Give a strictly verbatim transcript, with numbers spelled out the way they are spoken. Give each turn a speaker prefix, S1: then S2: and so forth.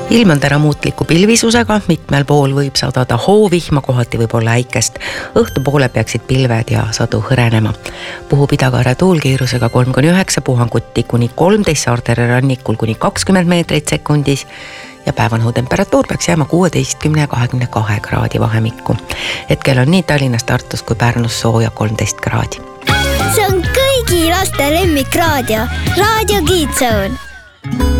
S1: ilm on täna muutliku pilvisusega, mitmel pool võib sadada hoovihma, kohati võib olla äikest. Õhtupoole peaksid pilved ja sadu hõrenema. Puhub idakaare tuulkiirusega kolm kuni üheksa, puhanguti kuni kolmteist, saartere rannikul kuni kakskümmend meetrit sekundis ja päevane temperatuur peaks jääma kuueteistkümne ja kahekümne kahe kraadi vahemikku. Hetkel on nii Tallinnas, Tartus kui Pärnus sooja kolmteist kraadi.
S2: See on kõigi laste lemmikraadio, Raadio Kiidsoon.